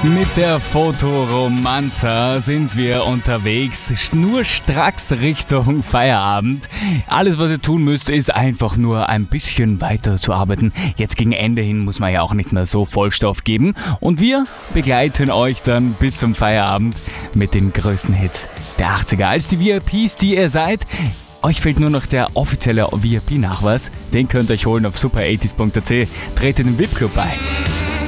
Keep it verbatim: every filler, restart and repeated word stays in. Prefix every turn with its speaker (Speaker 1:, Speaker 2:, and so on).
Speaker 1: Mit der Fotoromanza sind wir unterwegs, schnurstracks Richtung Feierabend. Alles, was ihr tun müsst, ist einfach nur ein bisschen weiter zu arbeiten. Jetzt gegen Ende hin muss man ja auch nicht mehr so Vollstoff geben. Und wir begleiten euch dann bis zum Feierabend mit den größten Hits der achtziger. Als die V I Ps, die ihr seid, euch fehlt nur noch der offizielle V I P-Nachweis. Den könnt ihr euch holen auf super achtzig punkt at. Tretet den V I P-Club bei.